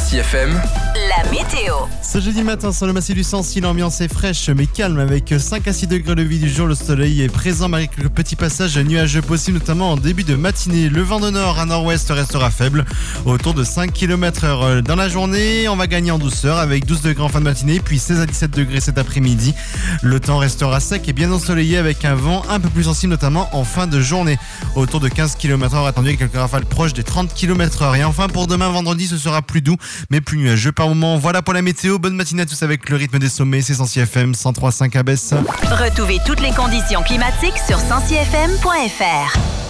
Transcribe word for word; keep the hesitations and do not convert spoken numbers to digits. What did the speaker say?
Sancy F M, la météo. Ce jeudi matin sur le massif du Sancy, l'ambiance est fraîche mais calme avec cinq à six degrés levé du jour. Le soleil est présent malgré quelques petits passages nuageux possibles, notamment en début de matinée. Le vent de nord à nord-ouest restera faible, autour de cinq kilomètres heure. Dans la journée, on va gagner en douceur avec douze degrés en fin de matinée, puis seize à dix-sept degrés cet après-midi. Le temps restera sec et bien ensoleillé avec un vent un peu plus sensible, notamment en fin de journée. Autour de quinze kilomètres heure attendu avec quelques rafales proches des trente kilomètres heure. Et enfin pour demain vendredi, ce sera plus doux mais plus nuageux par moment. Voilà pour la météo. Bonne matinée à tous avec le rythme des sommets. C'est Sancy F M cent trois virgule cinq à Besse. Retrouvez toutes les conditions climatiques sur sancy f m point f r.